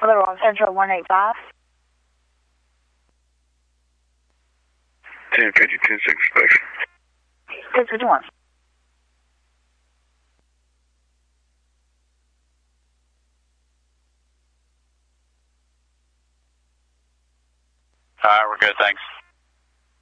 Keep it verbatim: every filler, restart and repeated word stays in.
Little Rock Central one eight five. ten fifty, ten six inspection. ten fifty-one. Alright, we're good, thanks.